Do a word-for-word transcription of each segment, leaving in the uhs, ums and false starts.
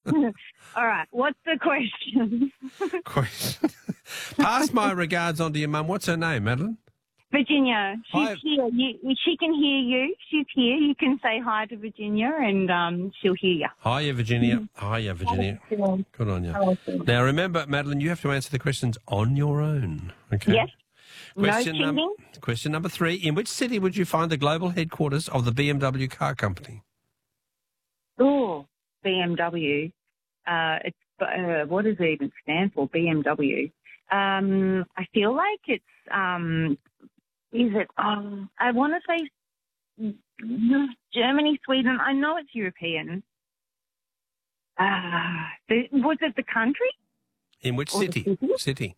All right, what's the question? Question. Pass my regards on to your mum. What's her name, Madeline? Virginia, she's Hi. here. You, she can hear you. She's here. You can say hi to Virginia and um, she'll hear you. Hiya, Virginia. Hiya, Virginia. Good on you. Now, remember, Madeline, you have to answer the questions on your own. Okay. Yes. Question, no num- cheating. question number three. In which city would you find the global headquarters of the B M W car company? Oh, B M W. Uh, it's uh, what does it even stand for? B M W. Um, I feel like it's um, is it? Um, I want to say Germany, Sweden. I know it's European. Uh, the, was it the country? In which Or the city? city? City.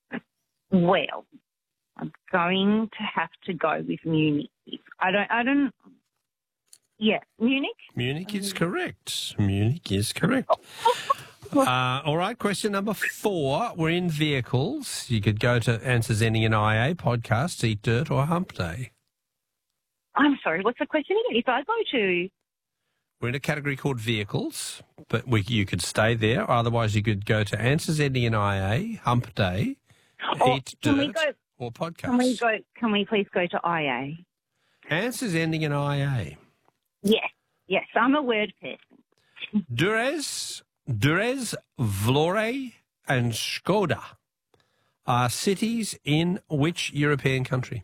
Well, I'm going to have to go with Munich. I don't. I don't. Yeah, Munich. Munich is correct. Munich is correct. Uh, all right, question number four. We're in vehicles. You could go to Answers Ending in I A, podcast, Eat Dirt, or Hump Day. I'm sorry. What's the question again? If I go to We're in a category called vehicles, but we, you could stay there. Or otherwise, you could go to Answers Ending in I A, Hump Day, Oh, Eat can we Dirt, go- or podcast. Can we go? Can we please go to I A? Answers Ending in I A. Yes, yes. I'm a word person. Durez, Durez, Vlore, and Skoda are cities in which European country?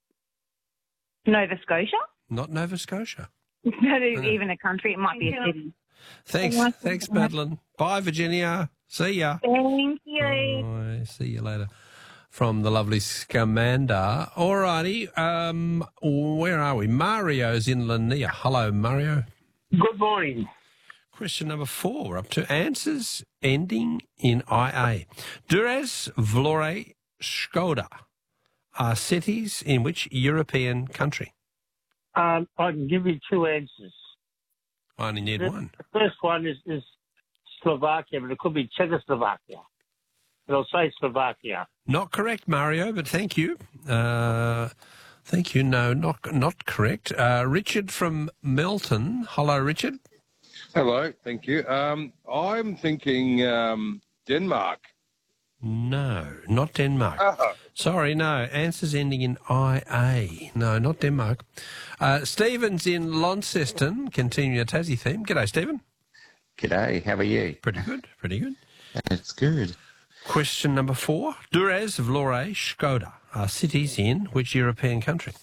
Nova Scotia. Not Nova Scotia. Not even a country. It might be a city. Thanks, thanks, Madeline. Bye, Virginia. See ya. Thank you. Bye. See you later. From the lovely Scamander. All righty. Um, where are we? Mario's in Lania. Hello, Mario. Good morning. Question number four. We're up to answers ending in I A. Durez, Vlore, Skoda are cities in which European country? Um, I can give you two answers. I only need The, one. the first one is, is Slovakia, but it could be Czechoslovakia. But I'll say Slovakia. Not correct, Mario, but thank you. Uh, thank you. No, not not correct. Uh, Richard from Melton. Hello, Richard. Hello, thank you. Um, I'm thinking um, Denmark. No, not Denmark. Oh. Sorry, no. Answers ending in I A. No, not Denmark. Uh, Stephen's in Launceston. Continue your Tassie theme. G'day, Stephen. G'day, how are you? Pretty good, pretty good. That's good. Question number four. Durez, Vlore, Skoda are cities in which European country?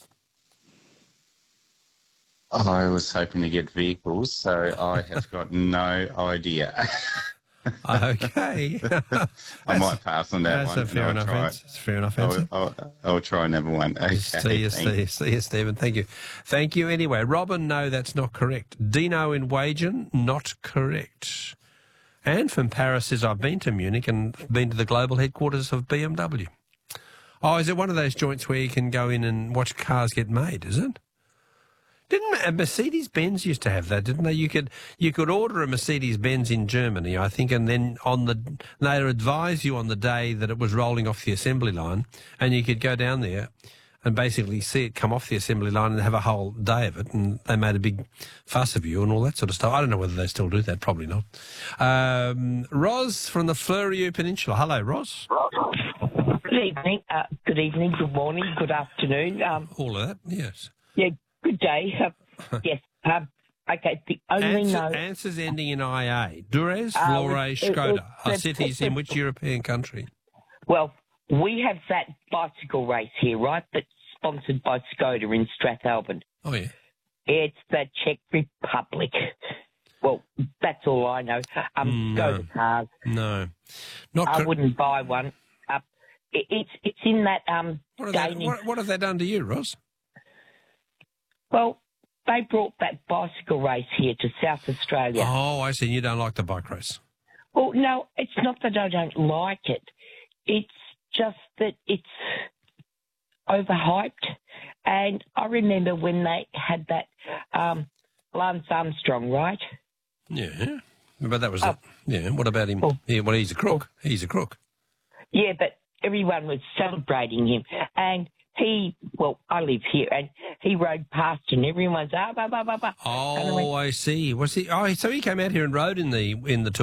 I was hoping to get vehicles, so I have got no idea. Okay. I might pass on that That's one. a fair I'll enough try- answer. It's a fair enough answer. I'll, I'll, I'll try another one. Okay, See you, thank see you, see you, see you, Stephen. Thank you. Thank you anyway. Robin, no, that's not correct. Dino in Wagen, not correct. Anne from Paris says, I've been to Munich and been to the global headquarters of B M W. Oh, is it one of those joints where you can go in and watch cars get made, is it? Didn't Mercedes-Benz used to have that, didn't they? You could you could order a Mercedes-Benz in Germany, I think, and then on the they'd advise you on the day that it was rolling off the assembly line, and you could go down there and basically see it come off the assembly line and have a whole day of it, and they made a big fuss of you and all that sort of stuff. I don't know whether they still do that, probably not. Um, Ros from the Fleurieu Peninsula. Hello, Ros. Good evening, uh, good evening, good morning, good afternoon. Um, All of that, yes. yeah, good day. Uh, yes. Um, okay, the only Answer, note... answers ending in I A. Durez, Uh, Vlore, it- it- Skoda are it- cities in which European country? Well, we have that bicycle race here, right, that's sponsored by Skoda in Strathalbyn. Oh, yeah. It's the Czech Republic. Well, that's all I know. Um, No. Skoda cars. No. Not I cor- wouldn't buy one. Uh, it, it's it's in that um. what, have they, Danish- what, what have they done to you, Ros? Well, they brought that bicycle race here to South Australia. Oh, I see. You don't like the bike race. Well, no, it's not that I don't like it. It's just that it's overhyped. And I remember when they had that um, Lance Armstrong, right? Yeah. But that was Oh. it. Yeah. What about him? Oh. Yeah, well, he's a crook. He's a crook. Yeah, but everyone was celebrating him. And he, well, I live here, and he rode past and everyone's, ah, blah, blah, blah, blah. And I went, Oh, I see. Was he? Oh, so he came out here and rode in the in the tour.